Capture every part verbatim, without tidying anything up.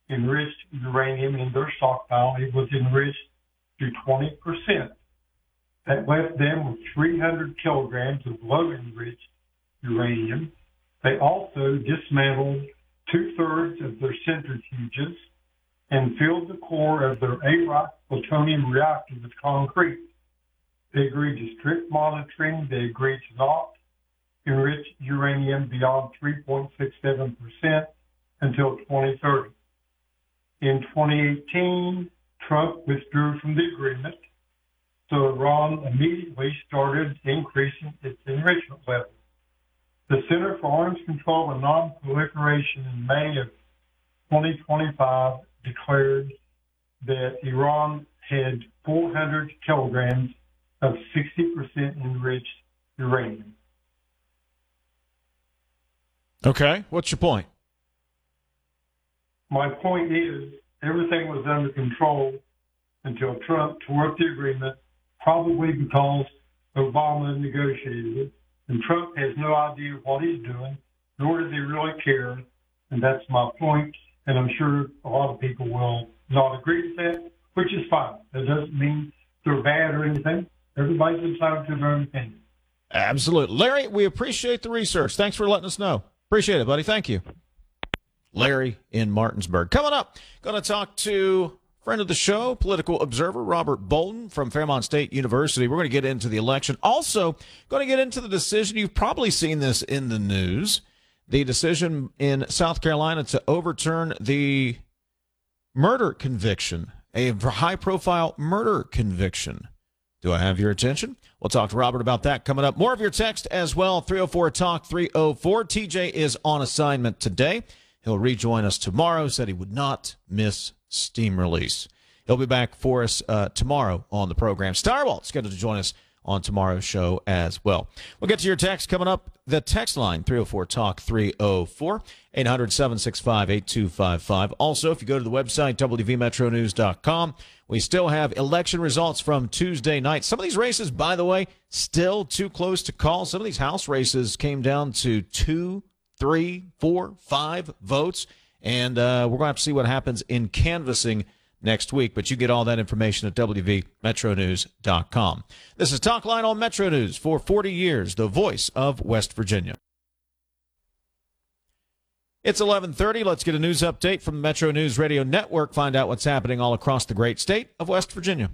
enriched uranium in their stockpile. It was enriched to twenty percent. That left them with three hundred kilograms of low-enriched uranium. They also dismantled two-thirds of their centrifuges and filled the core of their A R O C plutonium reactor with concrete. They agreed to strict monitoring. They agreed to not enrich uranium beyond three point six seven percent until twenty thirty. In twenty eighteen, Trump withdrew from the agreement, so Iran immediately started increasing its enrichment level. The Center for Arms Control and Non-Proliferation in May of twenty twenty-five declared that Iran had four hundred kilograms of sixty percent enriched uranium. Okay, what's your point? My point is, everything was under control until Trump tore up the agreement, probably because Obama negotiated it. And Trump has no idea what he's doing, nor does he really care. And that's my point. And I'm sure a lot of people will not agree with that, which is fine. That doesn't mean they're bad or anything. Everybody's entitled to their own opinion. Absolutely. Larry, we appreciate the research. Thanks for letting us know. Appreciate it, buddy. Thank you. Larry in Martinsburg. Coming up, going to talk to friend of the show, political observer Robert Bolton from Fairmont State University. We're going to get into the election. Also, going to get into the decision. You've probably seen this in the news. The decision in South Carolina to overturn the murder conviction, a high-profile murder conviction. Do I have your attention? We'll talk to Robert about that coming up. More of your text as well, three oh four talk three oh four. T J is on assignment today. He'll rejoin us tomorrow. Said he would not miss Steam Release. He'll be back for us uh, tomorrow on the program. Starwalt scheduled to join us on tomorrow's show as well. We'll get to your text coming up. The text line, three oh four talk three oh four, eight hundred, seven six five, eight two five five. Also, if you go to the website, w v metro news dot com, we still have election results from Tuesday night. Some of these races, by the way, still too close to call. Some of these House races came down to two, three, four, five votes. And uh, we're going to have to see what happens in canvassing next week. But you get all that information at w v metro news dot com. This is Talk Line on Metro News for forty years, the voice of West Virginia. It's eleven thirty. Let's get a news update from the Metro News Radio Network. Find out what's happening all across the great state of West Virginia.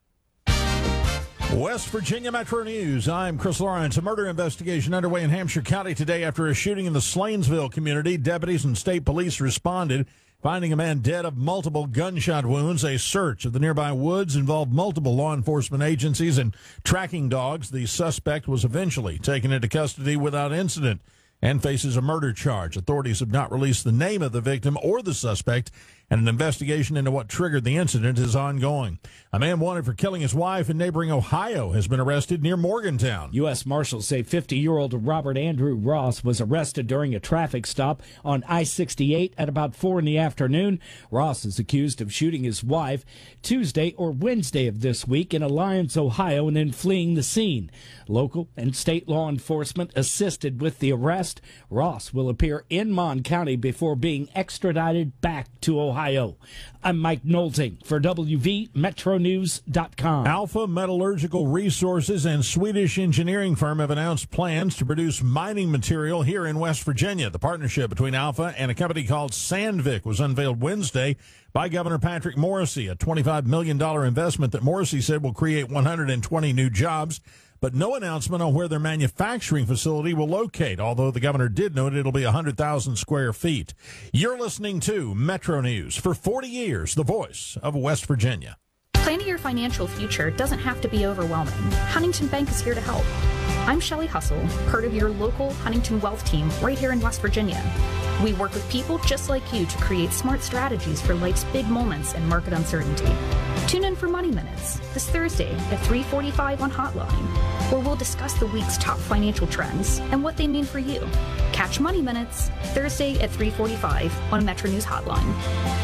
West Virginia Metro News. I'm Chris Lawrence. A murder investigation underway in Hampshire County today after a shooting in the Slanesville community. Deputies and state police responded, finding a man dead of multiple gunshot wounds. A search of the nearby woods involved multiple law enforcement agencies and tracking dogs. The suspect was eventually taken into custody without incident and faces a murder charge. Authorities have not released the name of the victim or the suspect, and an investigation into what triggered the incident is ongoing. A man wanted for killing his wife in neighboring Ohio has been arrested near Morgantown. U S Marshals say fifty-year-old Robert Andrew Ross was arrested during a traffic stop on I sixty-eight at about four in the afternoon. Ross is accused of shooting his wife Tuesday or Wednesday of this week in Alliance, Ohio, and then fleeing the scene. Local and state law enforcement assisted with the arrest. Ross will appear in Mon County before being extradited back to Ohio. I'm Mike Nolting for W V Metro News dot com. Alpha Metallurgical Resources and Swedish engineering firm have announced plans to produce mining material here in West Virginia. The partnership between Alpha and a company called Sandvik was unveiled Wednesday by Governor Patrick Morrisey, a twenty-five million dollars investment that Morrisey said will create one hundred twenty new jobs, but no announcement on where their manufacturing facility will locate, although the governor did note it'll be one hundred thousand square feet. You're listening to Metro News. For forty years, the voice of West Virginia. Planning your financial future doesn't have to be overwhelming. Huntington Bank is here to help. I'm Shelley Hustle, part of your local Huntington Wealth team right here in West Virginia. We work with people just like you to create smart strategies for life's big moments and market uncertainty. Tune in for Money Minutes this Thursday at three forty-five on Hotline, where we'll discuss the week's top financial trends and what they mean for you. Catch Money Minutes Thursday at three forty-five on Metro News Hotline.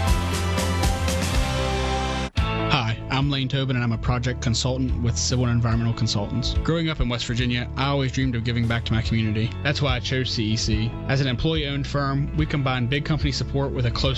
Hi, I'm Lane Tobin, and I'm a project consultant with Civil and Environmental Consultants. Growing up in West Virginia, I always dreamed of giving back to my community. That's why I chose C E C. As an employee-owned firm, we combine big company support with a close